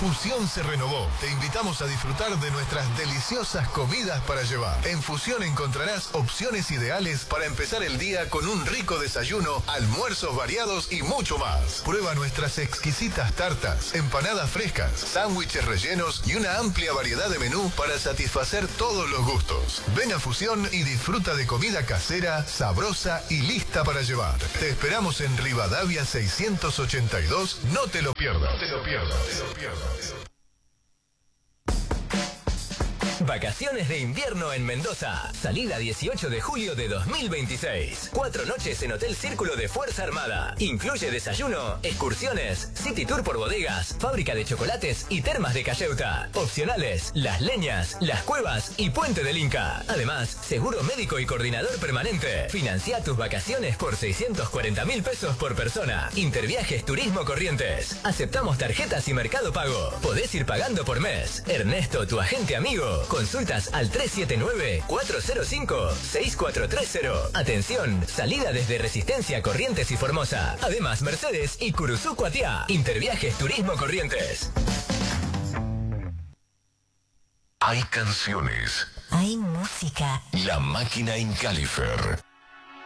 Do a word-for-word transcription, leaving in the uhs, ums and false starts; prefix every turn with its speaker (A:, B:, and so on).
A: Fusión se renovó. Te invitamos a disfrutar de nuestras deliciosas comidas para llevar. En Fusión encontrarás opciones ideales para empezar el día con un rico desayuno, almuerzos variados y mucho más. Prueba nuestras exquisitas tartas, empanadas frescas, sándwiches rellenos y una amplia variedad de menú para satisfacer todos los gustos. Ven a Fusión y disfruta de comida casera, sabrosa y lista para llevar. Te esperamos en Rivadavia seiscientos ochenta y dos. No te lo pierdas. No te lo pierdas. No te lo pierdas.
B: Vacaciones de invierno en Mendoza. Salida dieciocho de julio de dos mil veintiséis. Cuatro noches en Hotel Círculo de Fuerza Armada. Incluye desayuno, excursiones, city tour por bodegas, fábrica de chocolates y termas de Cayeuta. Opcionales, Las Leñas, Las Cuevas y Puente del Inca. Además, seguro médico y coordinador permanente. Financia tus vacaciones por seiscientos cuarenta mil pesos por persona. Interviajes Turismo Corrientes. Aceptamos tarjetas y Mercado Pago. Podés ir pagando por mes. Ernesto, tu agente amigo. Consultas al tres siete nueve, cuatro cero cinco, seis cuatro tres cero. Atención, salida desde Resistencia, Corrientes y Formosa. Además, Mercedes y Curuzú Cuatiá. Interviajes Turismo Corrientes.
C: Hay canciones.
D: Hay música.
C: La máquina Incalifer.